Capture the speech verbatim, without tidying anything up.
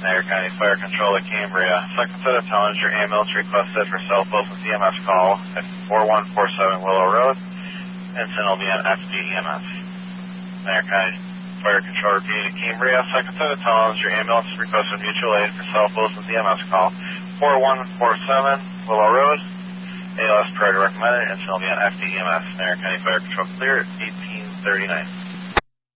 Niagara County Fire Control at Cambria. Second set of tones, your ambulance requested for South Wilson E M S call at four one four seven Willow Road. Incident will be on F D E M S. Niagara County Fire Control repeating at Cambria. Second set of tones, your ambulance requested mutual aid for South Wilson E M S call four one four seven Willow Road. A L S priority recommended. Incident will be on F D E M S. Niagara County Fire Control clear at eighteen thirty-nine.